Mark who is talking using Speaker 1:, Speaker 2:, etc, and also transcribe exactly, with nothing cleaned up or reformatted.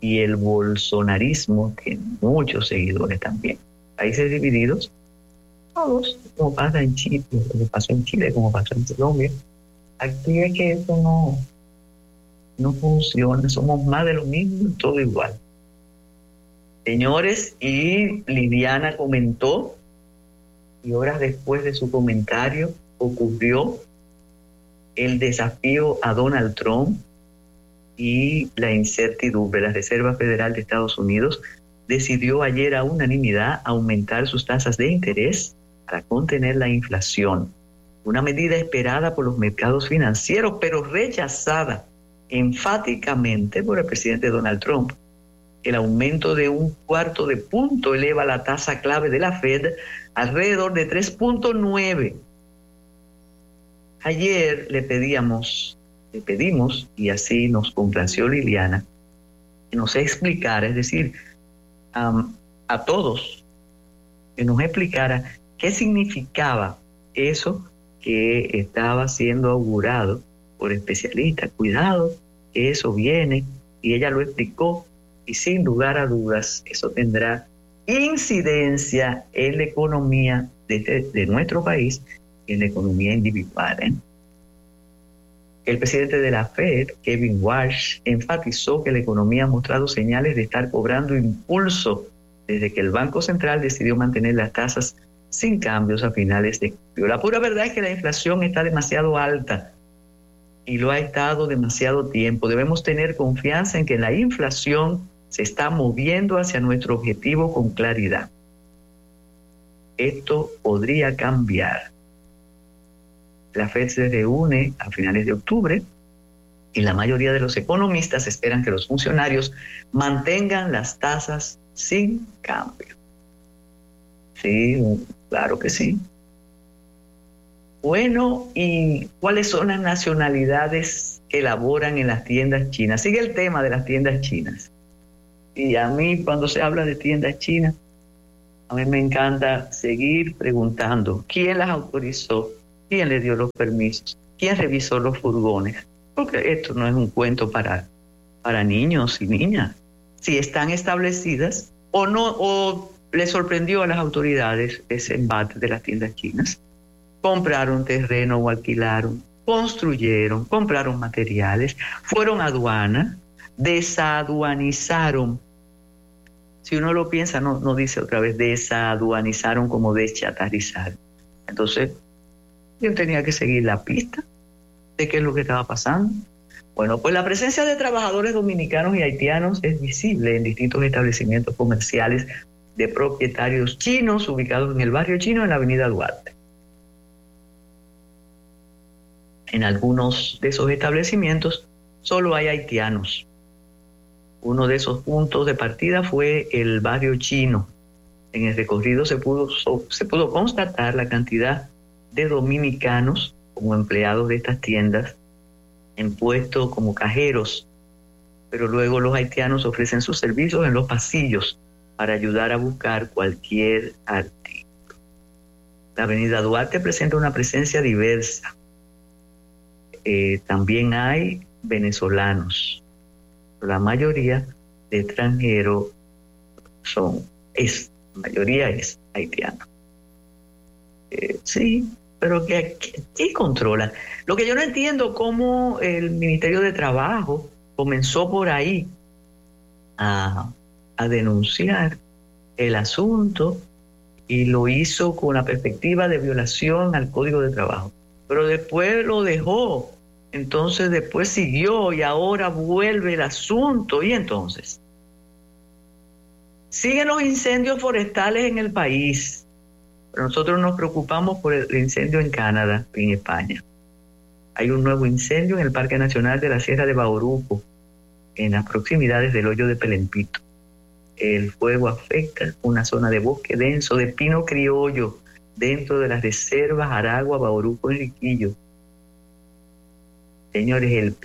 Speaker 1: y el bolsonarismo tiene muchos seguidores también. Países divididos, todos, como pasa en Chile, como pasó en Chile, como pasó en Colombia. Aquí es que eso no, no funciona, somos más de lo mismo, todo igual. Señores, y Liliana comentó, y horas después de su comentario ocurrió el desafío a Donald Trump y la incertidumbre. La Reserva Federal de Estados Unidos decidió ayer a unanimidad aumentar sus tasas de interés para contener la inflación, una medida esperada por los mercados financieros, pero rechazada enfáticamente por el presidente Donald Trump. El aumento de un cuarto de punto eleva la tasa clave de la Fed alrededor de tres punto nueve. Ayer le pedíamos, le pedimos, y así nos complació Liliana, que nos explicara, es decir, um, a todos, que nos explicara qué significaba eso que estaba siendo augurado por especialistas. Cuidado, que eso viene, y ella lo explicó, y sin lugar a dudas, eso tendrá incidencia en la economía de, de, de nuestro país y en la economía individual, ¿eh? El presidente de la Fed, Kevin Warsh, enfatizó que la economía ha mostrado señales de estar cobrando impulso desde que el Banco Central decidió mantener las tasas sin cambios a finales de julio. La pura verdad es que la inflación está demasiado alta y lo ha estado demasiado tiempo. Debemos tener confianza en que la inflación se está moviendo hacia nuestro objetivo con claridad. Esto podría cambiar. La Fed se reúne a finales de octubre y la mayoría de los economistas esperan que los funcionarios mantengan las tasas sin cambio. Sí, claro que sí. Bueno, ¿y cuáles son las nacionalidades que laboran en las tiendas chinas? Sigue el tema de las tiendas chinas. Y a mí, cuando se habla de tiendas chinas, a mí me encanta seguir preguntando quién las autorizó, quién le dio los permisos, quién revisó los furgones, porque esto no es un cuento para, para niños y niñas. Si están establecidas o no, o le sorprendió a las autoridades ese embate de las tiendas chinas. Compraron terreno o alquilaron, construyeron, compraron materiales, fueron a aduana, desaduanizaron. Si uno lo piensa, no, no dice otra vez desaduanizaron como deschatarrizar. Entonces, yo tenía que seguir la pista de qué es lo que estaba pasando. Bueno, pues la presencia de trabajadores dominicanos y haitianos es visible en distintos establecimientos comerciales de propietarios chinos ubicados en el barrio chino en la avenida Duarte. En algunos de esos establecimientos solo hay haitianos. Uno de esos puntos de partida fue el barrio chino. En el recorrido se pudo, se pudo constatar la cantidad de dominicanos como empleados de estas tiendas en puestos como cajeros, pero luego los haitianos ofrecen sus servicios en los pasillos para ayudar a buscar cualquier artículo. La avenida Duarte presenta una presencia diversa. Eh, también hay venezolanos. La mayoría de extranjeros son, es, la mayoría es haitiana. Eh, sí, pero ¿qué, qué, qué controla? Lo que yo no entiendo, cómo el Ministerio de Trabajo comenzó por ahí a, a denunciar el asunto y lo hizo con la perspectiva de violación al Código de Trabajo, pero después lo dejó. Entonces después siguió y ahora vuelve el asunto. Y entonces siguen los incendios forestales en el país. Pero nosotros nos preocupamos por el incendio en Canadá, en España. Hay un nuevo incendio en el Parque Nacional de la Sierra de Bauruco, en las proximidades del hoyo de Pelempito. El fuego afecta una zona de bosque denso de pino criollo dentro de las reservas Aragua, Bauruco y Riquillo. Señores, el